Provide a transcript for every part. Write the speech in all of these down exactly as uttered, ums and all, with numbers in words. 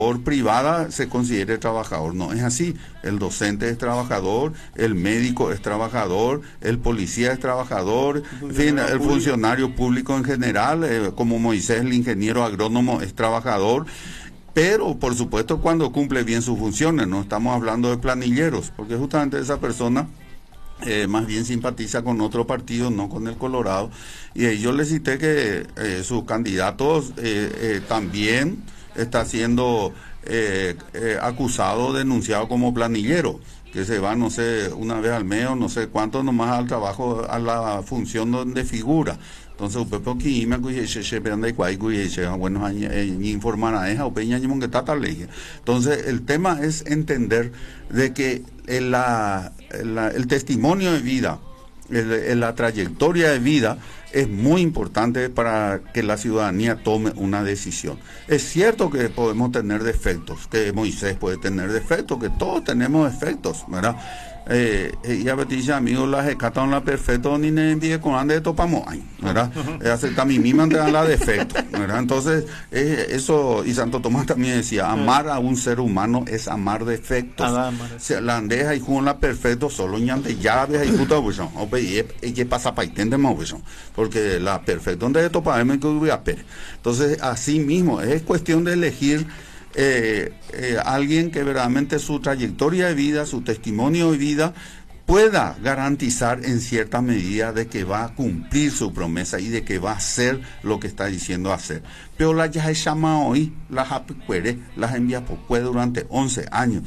privada se considere trabajador. No es así. El docente es trabajador, el médico es trabajador, el policía es trabajador, en fin, el funcionario público en general, eh, como Moisés, el ingeniero agrónomo, es trabajador. Pero, por supuesto, cuando cumple bien sus funciones, no estamos hablando de planilleros, porque justamente esa persona eh, más bien simpatiza con otro partido, no con el Colorado. Y eh, yo le cité que eh, su candidato eh, eh, también está siendo eh, eh, acusado, denunciado como planillero, que se va, no sé, una vez al mes o no sé cuánto nomás al trabajo, a la función donde figura. Entonces, Pepe que me bueno, informar a esa peña que está ley. Entonces, el tema es entender de que el, la, la, el testimonio de vida, el, la trayectoria de vida es muy importante para que la ciudadanía tome una decisión. Es cierto que podemos tener defectos, que Moisés puede tener defectos, que todos tenemos defectos, ¿verdad? Eh, y a veces amigos las escatan la perfecto ni ne envíe con ande de topamo ay, ¿verdad? Acepta mi misma de la defecto, ¿verdad? Entonces eh, eso, y Santo Tomás también decía, amar a un ser humano es amar defectos. Se la andeja y con la perfecto solo ñante llaves y puta pues no, y que pasa para entender más pues porque la perfecto donde de topame que voy a per. Entonces así mismo es cuestión de elegir Eh, eh, alguien que verdaderamente su trayectoria de vida, su testimonio de vida pueda garantizar en cierta medida de que va a cumplir su promesa y de que va a hacer lo que está diciendo hacer. Pero la ya llama hoy, la japicuere, las envía por durante once años.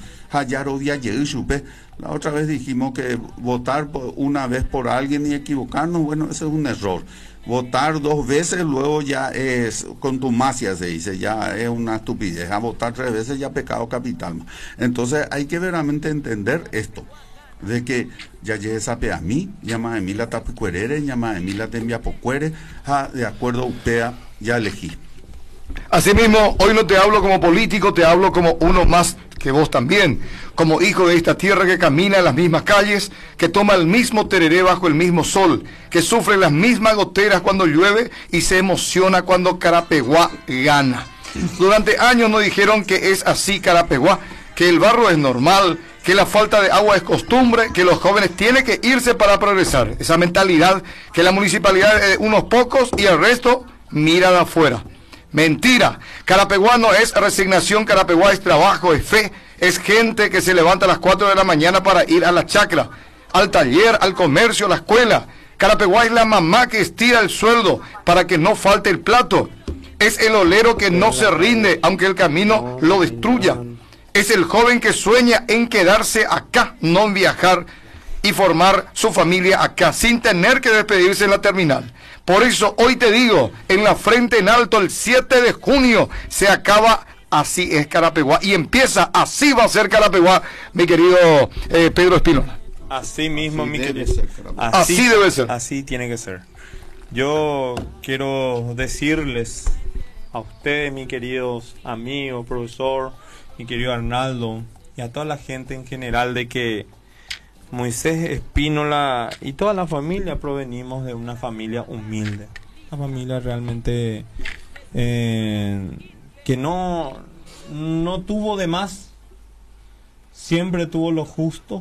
La otra vez dijimos que votar una vez por alguien y equivocarnos, bueno, eso es un error. Votar dos veces luego ya es contumacia, se dice, ya es una estupidez. A votar tres veces ya pecado capital. Entonces hay que verdaderamente entender esto, de que ya llegue sape a mí, llama a mí la tapicuerere, llama a mí la tembia pocuere, de acuerdo a usted ya elegí. Asimismo, hoy no te hablo como político, te hablo como uno más que vos también, como hijo de esta tierra que camina en las mismas calles, que toma el mismo tereré bajo el mismo sol, que sufre las mismas goteras cuando llueve y se emociona cuando Carapeguá gana. Durante años nos dijeron que es así Carapeguá, que el barro es normal, que la falta de agua es costumbre, que los jóvenes tienen que irse para progresar. Esa mentalidad que la municipalidad es de unos pocos y el resto mira de afuera. Mentira, Carapeguá no es resignación, Carapeguá es trabajo, es fe, es gente que se levanta a las cuatro de la mañana para ir a la chacra, al taller, al comercio, a la escuela. Carapeguá es la mamá que estira el sueldo para que no falte el plato. Es el olero que no se rinde aunque el camino lo destruya. Es el joven que sueña en quedarse acá, no en viajar y formar su familia acá, sin tener que despedirse en la terminal. Por eso hoy te digo, en la frente en alto, el siete de junio, se acaba, así es Carapeguá, y empieza, así va a ser Carapeguá, mi querido eh, Pedro Espínola. Así mismo, así mi debe querido. ser, así, así debe ser. Así tiene que ser. Yo quiero decirles a ustedes, mis queridos amigos, profesor, mi querido Arnaldo, y a toda la gente en general, de que Moisés Espínola y toda la familia provenimos de una familia humilde, una familia realmente eh, que no, no tuvo de más, siempre tuvo lo justo.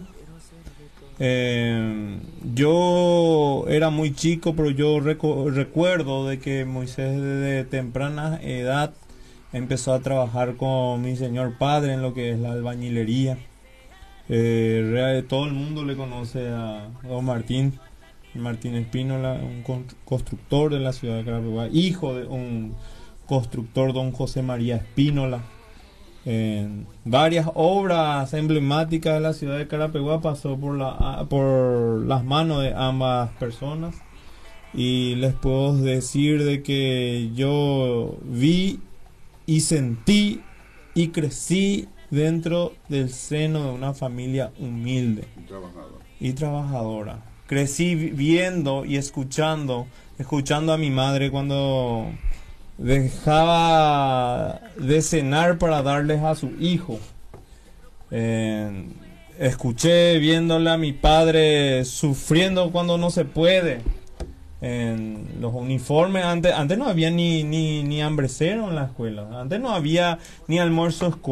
Eh, yo era muy chico, pero yo recu recuerdo de que Moisés desde temprana edad empezó a trabajar con mi señor padre en lo que es la albañilería. Eh, todo el mundo le conoce a don Martín, Martín Espínola, un constructor de la ciudad de Carapeguá, hijo de un constructor, don José María Espínola. En varias obras emblemáticas de la ciudad de Carapeguá pasó por, la, por las manos de ambas personas, y les puedo decir de que yo vi y sentí y crecí dentro del seno de una familia humilde y trabajadora. y trabajadora. Crecí viendo y escuchando, escuchando a mi madre cuando dejaba de cenar para darles a su hijo. Eh, escuché viéndole a mi padre sufriendo cuando no se puede. en los uniformes. Antes, antes no había ni, ni, ni hambre cero en la escuela. Antes no había ni almuerzo escolar.